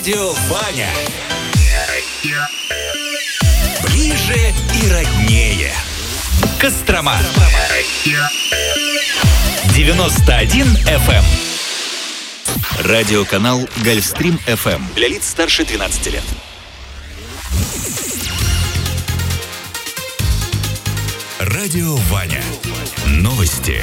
Радио Ваня. Ближе и роднее. Кострома. 91 FM. Радиоканал Гольфстрим FM для лиц старше 12 лет. Радио Ваня. Новости.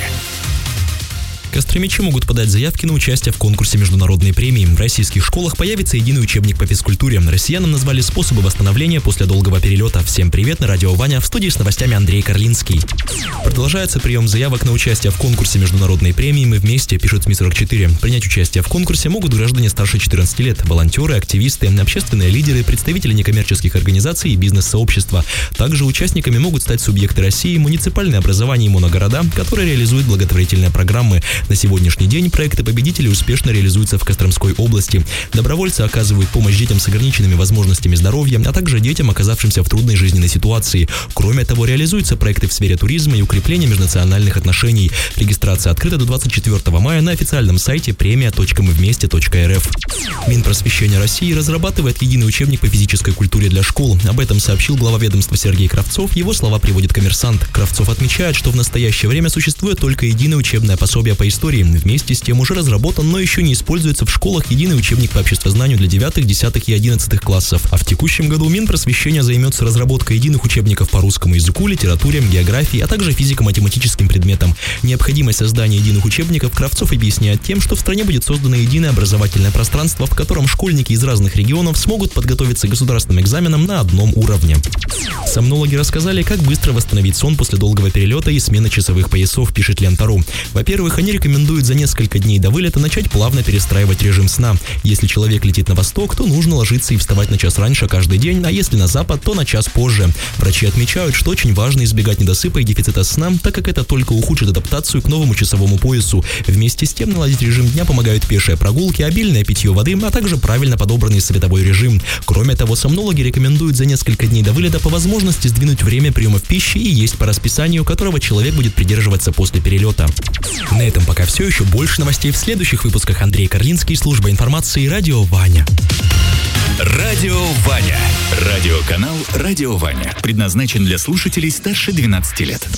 Костромичи могут подать заявки на участие в конкурсе международной премии. В российских школах появится единый учебник по физкультуре. Россиянам назвали способы восстановления после долгого перелета. Всем привет, на Радио Ваня, в студии с новостями Андрей Карлинский. Продолжается прием заявок на участие в конкурсе международной премии «Мы вместе», пишет СМИ-44. Принять участие в конкурсе могут граждане старше 14 лет, волонтеры, активисты, общественные лидеры, представители некоммерческих организаций и бизнес-сообщества. Также участниками могут стать субъекты России, муниципальные образования и моногорода, которые реализуют благотворительные программы. На сегодняшний день проекты победителей успешно реализуются в Костромской области. Добровольцы оказывают помощь детям с ограниченными возможностями здоровья, а также детям, оказавшимся в трудной жизненной ситуации. Кроме того, реализуются проекты в сфере туризма и укрепления межнациональных отношений. Регистрация открыта до 24 мая на официальном сайте премия.мывместе.рф. Минпросвещения России разрабатывает единый учебник по физической культуре для школ. Об этом сообщил глава ведомства Сергей Кравцов. Его слова приводит «Коммерсант». Кравцов отмечает, что в настоящее время существует только единое учебное пособие по истории. Вместе с тем уже разработан, но еще не используется в школах единый учебник по обществознанию для 9, 10 и 11 классов. А в текущем году Минпросвещения займется разработкой единых учебников по русскому языку, литературе, географии, а также физико-математическим предметам. Необходимость создания единых учебников Кравцов объясняет тем, что в стране будет создано единое образовательное пространство, в котором школьники из разных регионов смогут подготовиться к государственным экзаменам на одном уровне. Сомнологи рассказали, как быстро восстановить сон после долгого перелета и смены часовых поясов, пишет Лента.ру. Во-первых, они рекомендуют за несколько дней до вылета начать плавно перестраивать режим сна. Если человек летит на восток, то нужно ложиться и вставать на час раньше каждый день, а если на запад, то на час позже. Врачи отмечают, что очень важно избегать недосыпа и дефицита сна, так как это только ухудшит адаптацию к новому часовому поясу. Вместе с тем наладить режим дня помогают пешие прогулки, обильное питье воды, а также правильно подобранный световой режим. Кроме того, сомнологи рекомендуют за несколько дней до вылета по возможности сдвинуть время приема пищи и есть по расписанию, которого человек будет придерживаться после перелета. На этом пока все. Еще больше новостей в следующих выпусках. Андрей Карлинский, служба информации, Радио Ваня. Радио Ваня. Радиоканал Радио Ваня. Предназначен для слушателей старше 12 лет.